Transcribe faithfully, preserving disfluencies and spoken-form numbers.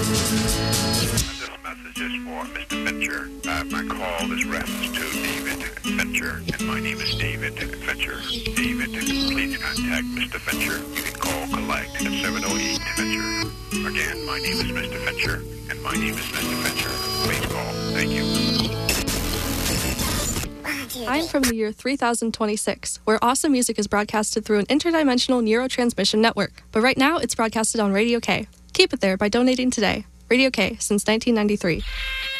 This message is for Mister Fincher. Uh, my call is reference to David Fincher, and my name is David Fincher. David, please contact Mister Fincher. You can call collect at seven oh eight Fincher. Again, my name is Mister Fincher, and my name is Mister Fincher. Please call. Thank you. I'm from the year three thousand twenty-six, where awesome music is broadcasted through an interdimensional neurotransmission network. But right now, it's broadcasted on Radio K. Keep it there by donating today. Radio K, since nineteen ninety-three.